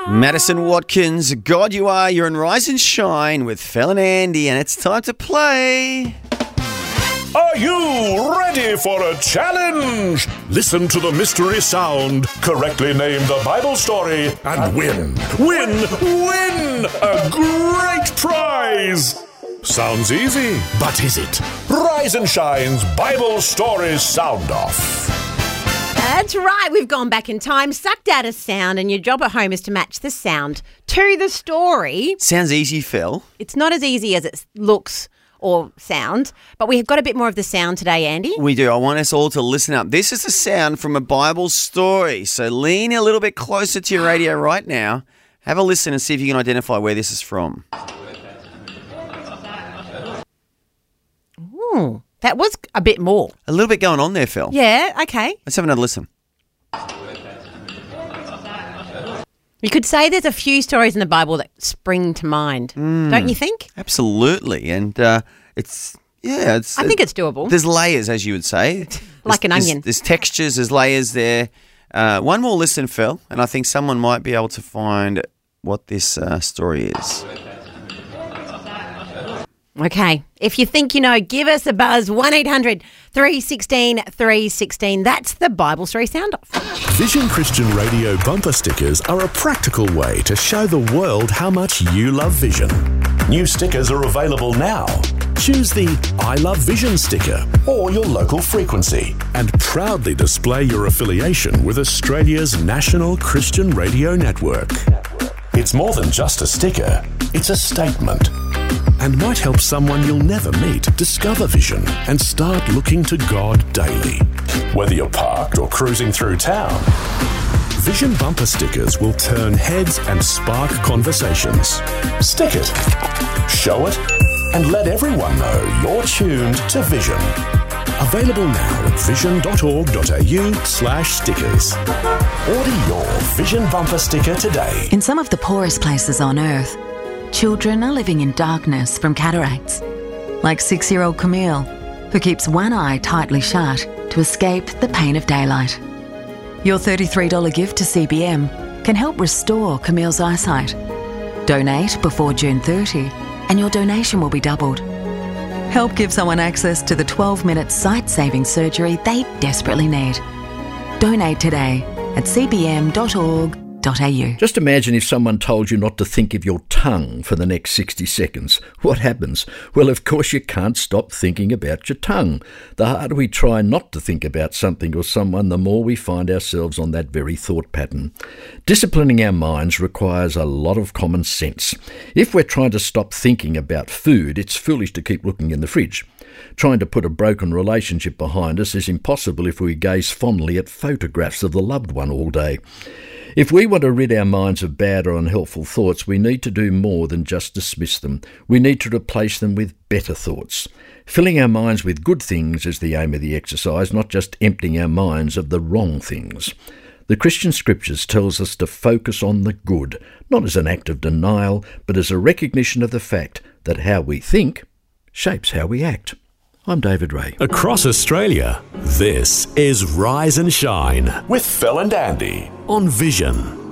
Madison Watkins, God You Are, you're in Rise and Shine with Phil and Andy, and it's time to play. Are you ready for a challenge? Listen to the mystery sound, correctly name the Bible story, and win a great prize. Sounds easy, but is it? Rise and Shine's Bible Stories Sound Off. That's right. We've gone back in time, sucked out a sound, and your job at home is to match the sound to the story. Sounds easy, Phil. It's not as easy as it looks or sound, but we've got a bit more of the sound today, Andy. We do. I want us all to listen up. This is the sound from a Bible story, so lean a little bit closer to your radio right now. Have a listen and see if you can identify where this is from. Ooh, that was a bit more. A little bit going on there, Phil. Yeah, okay. Let's have another listen. You could say there's a few stories in the Bible that spring to mind, don't you think? Absolutely, and I think it's doable. There's layers, as you would say. Like an onion. There's textures, there's layers there. One more listen, Phil, and I think someone might be able to find what this story is. Okay. If you think you know, give us a buzz. 1-800-316-316. That's the Bible Story Sound Off. Vision Christian Radio bumper stickers are a practical way to show the world how much you love Vision. New stickers are available now. Choose the I Love Vision sticker or your local frequency and proudly display your affiliation with Australia's national Christian radio network. It's more than just a sticker, it's a statement. And might help someone you'll never meet discover Vision and start looking to God daily. Whether you're parked or cruising through town, Vision bumper stickers will turn heads and spark conversations. Stick it, show it, and let everyone know you're tuned to Vision. Available now at vision.org.au/stickers. Order your Vision bumper sticker today. In some of the poorest places on earth, children are living in darkness from cataracts, like 6-year-old Camille, who keeps one eye tightly shut to escape the pain of daylight. Your $33 gift to CBM can help restore Camille's eyesight. Donate before June 30 and your donation will be doubled. Help give someone access to the 12-minute sight-saving surgery they desperately need. Donate today at cbm.org.au. Just imagine if someone told you not to think of your tongue for the next 60 seconds. What happens? Well, of course you can't stop thinking about your tongue. The harder we try not to think about something or someone, the more we find ourselves on that very thought pattern. Disciplining our minds requires a lot of common sense. If we're trying to stop thinking about food, it's foolish to keep looking in the fridge. Trying to put a broken relationship behind us is impossible if we gaze fondly at photographs of the loved one all day. If we want to rid our minds of bad or unhelpful thoughts, we need to do more than just dismiss them. We need to replace them with better thoughts. Filling our minds with good things is the aim of the exercise, not just emptying our minds of the wrong things. The Christian Scriptures tells us to focus on the good, not as an act of denial, but as a recognition of the fact that how we think shapes how we act. I'm David Ray. Across Australia, this is Rise and Shine with Phil and Andy on Vision.